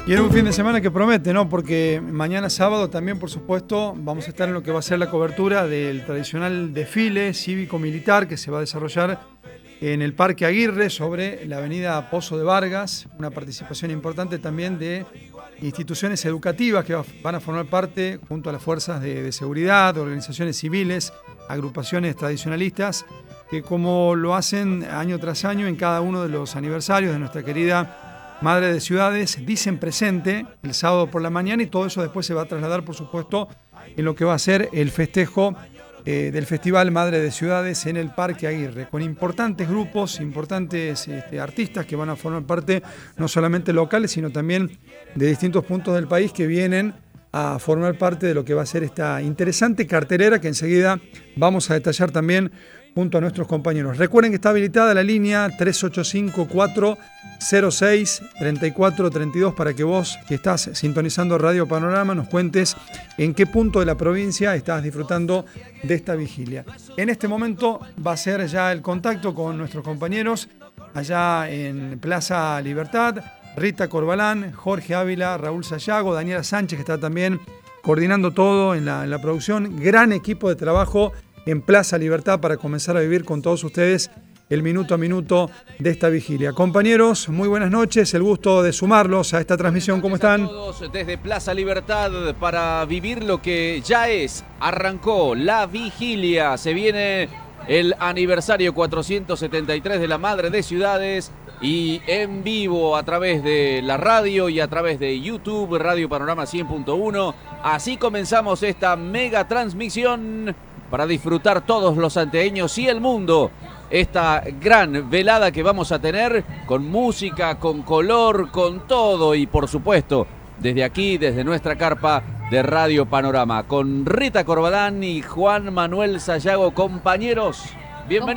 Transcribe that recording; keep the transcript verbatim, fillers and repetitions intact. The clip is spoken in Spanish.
Y en un fin de semana que promete, ¿no? Porque mañana sábado también, por supuesto, vamos a estar en lo que va a ser la cobertura del tradicional desfile cívico-militar que se va a desarrollar en el Parque Aguirre sobre la avenida Pozo de Vargas. Una participación importante también de instituciones educativas que van a formar parte junto a las fuerzas de, de seguridad, organizaciones civiles, agrupaciones tradicionalistas, que como lo hacen año tras año en cada uno de los aniversarios de nuestra querida Madre de Ciudades, dicen presente el sábado por la mañana, y todo eso después se va a trasladar, por supuesto, en lo que va a ser el festejo eh, del Festival Madre de Ciudades en el Parque Aguirre, con importantes grupos, importantes este, artistas que van a formar parte no solamente locales, sino también de distintos puntos del país que vienen a formar parte de lo que va a ser esta interesante cartelera que enseguida vamos a detallar también junto a nuestros compañeros. Recuerden que está habilitada la línea tres ocho cinco, cuatro cero seis, tres cuatro tres dos para que vos, que estás sintonizando Radio Panorama, nos cuentes en qué punto de la provincia estás disfrutando de esta vigilia. En este momento va a ser ya el contacto con nuestros compañeros allá en Plaza Libertad, Rita Corbalán, Jorge Ávila, Raúl Sayago, Daniela Sánchez, que está también coordinando todo en la, en la producción. Gran equipo de trabajo en Plaza Libertad para comenzar a vivir con todos ustedes el minuto a minuto de esta vigilia. Compañeros, muy buenas noches, el gusto de sumarlos a esta transmisión. ¿Cómo están? A todos desde Plaza Libertad para vivir lo que ya es. Arrancó la vigilia, se viene el aniversario cuatrocientos setenta y tres de la Madre de Ciudades, y en vivo a través de la radio y a través de YouTube, Radio Panorama cien punto uno. Así comenzamos esta mega transmisión para disfrutar todos los santiagueños y el mundo esta gran velada que vamos a tener, con música, con color, con todo, y por supuesto desde aquí, desde nuestra carpa de Radio Panorama, con Rita Corbalán y Juan Manuel Sayago. Compañeros, bienvenidos.